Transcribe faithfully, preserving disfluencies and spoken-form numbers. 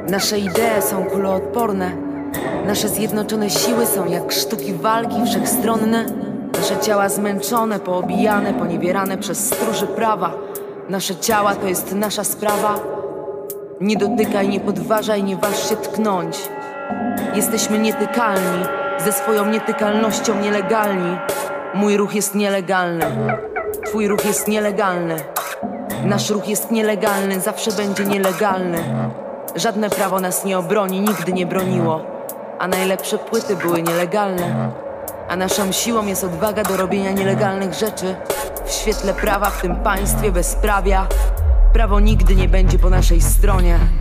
Nasze idee są kuloodporne. Nasze zjednoczone siły są jak sztuki walki wszechstronne. Nasze ciała zmęczone, poobijane, poniewierane przez stróży prawa. Nasze ciała to jest nasza sprawa. Nie dotykaj, nie podważaj, nie waż się tknąć. Jesteśmy nietykalni, ze swoją nietykalnością nielegalni. Mój ruch jest nielegalny, twój ruch jest nielegalny. Nasz ruch jest nielegalny, zawsze będzie nielegalny. Żadne prawo nas nie obroni, nigdy nie broniło. A najlepsze płyty były nielegalne. A naszą siłą jest odwaga do robienia nielegalnych rzeczy. W świetle prawa, w tym państwie bezprawia. Prawo nigdy nie będzie po naszej stronie.